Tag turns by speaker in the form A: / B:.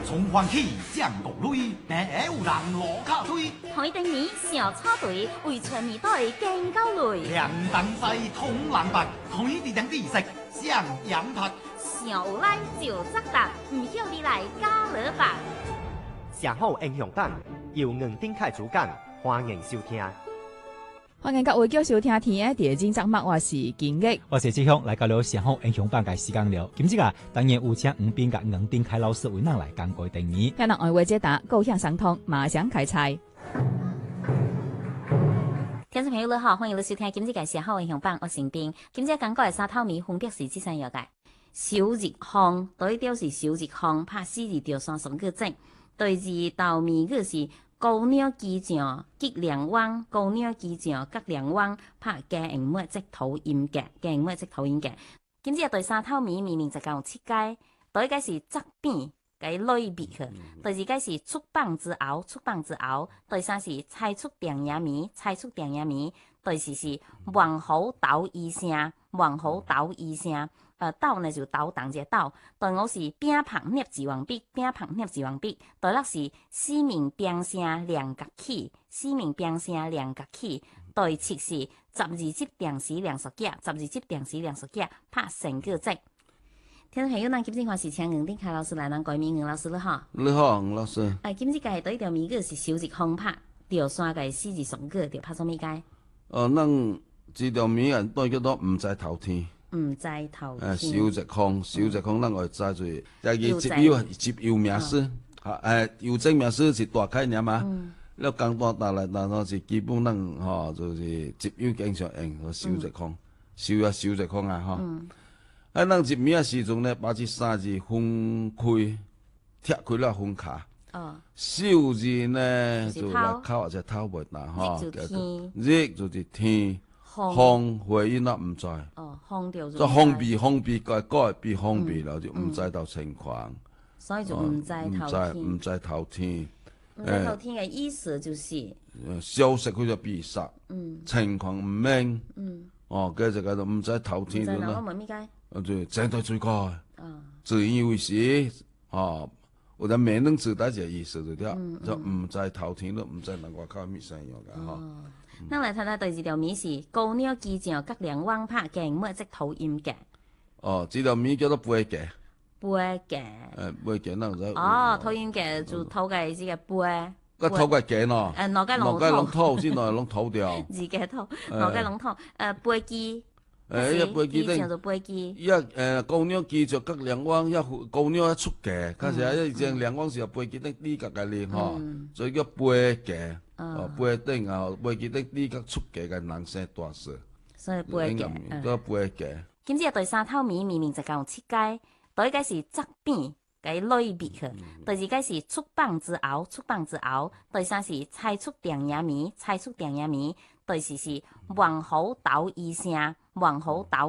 A: 從環起將國類，並有人落卡堆。
B: 海定面小草隊為全面隊更高類。
A: 兩等西通藍白，海地等地食相養拍。
B: 小有來就責答，唔曉你來加勒吧。
C: 上好英雄版由吳丁凱主講，歡迎收聽。
D: 歡迎各位繼續收聽天嘅第二集節目，我是金玉，
E: 我是志雄，來到了上好英雄版嘅時間了。今次啊，當然有請吳斌甲吳丁凱老師為咱來講過定義。
D: 聽人愛話解答，高興相通，馬上開賽。
B: 聽眾朋友你好，歡迎你收聽今次嘅上好英雄版，我是吳斌。今次講過嘅沙頭米分別是這三樣嘅。小日項對調是小日項，拍4字調3個字。對字豆米個是高鳥機匠吉良灣，高鳥機匠吉良灣，拍加英文即頭音嘅，加英文即頭音嘅。今次對沙頭米明明就講設計，對個是側邊嘅類別去，對字個是出棒之後，出棒之後，對三是猜出定呀米，猜出定呀米，對四是王好斗一聲，王好斗一聲。斗呢就斗當隻斗，對我是餅旁捏字王筆，餅旁捏字王筆。對六是四面餅聲兩角起，四面餅聲兩角起。對七是12節定時兩十架，12節定時兩十架，拍成個字。聽眾朋友，咱今次話是請吳丁凱老師來咱改名，吳老師你好。
F: 你好，吳老師。
B: 今次嘅對條名個是小日空拍，調山嘅4字雙個，調拍什麼解？
F: 咱這條名啊，都叫做唔知頭天。唔
B: 知頭
F: 天。小日空，小日空，咱我知做。第二接有名師，有證名師是大概念嘛。了講大大來，但係是基本咱就是接有經常用，小日空，小日空啊咱入名時陣呢，把這3字分開，拆開了分卡。小字呢就來靠或者頭袂大日就是天。風回音啦，唔知。
B: 風調
F: 就風鼻改變風鼻啦，就唔知道情況。
B: 所以就唔知頭天。
F: 唔知頭天。
B: 唔知頭天嘅意思就是
F: 消息佢就閉塞。情況唔明。跟住就唔知頭天咗啦。
B: 我問咩解？
F: 就正對最高。自以為是，或者未能知道這意思就啲，就唔知頭天咯，唔知人外口咩聲樣嘅
B: 咱來睇睇對這條米是高鳥機匠吉良灣，拍加英文即頭音嘅。
F: 這條米叫做背夾。
B: 背夾。
F: 背夾嗱就。
B: 頭音嘅就頭嘅這個背。
F: 個頭嘅夾咯。
B: 腦嘅
F: 龍頭先來龍頭掉。
B: 自己頭，腦嘅龍頭。背機。
F: 機匠
B: 就背機。
F: 高鳥機匠吉良灣，高鳥出嘅，嗰時正良灣時候背機的呢個概念所以叫背夾。背頂啊，背記得呢個出嘅人聲大事，
B: 所以背嘅，
F: 都背嘅。
B: 今次對沙頭米明明就講設計，對個是側邊嘅類別去，對二個是出棒之後，出棒之後，對三是猜出定呀米，猜出定呀米，對四是王好斗一聲，王好斗。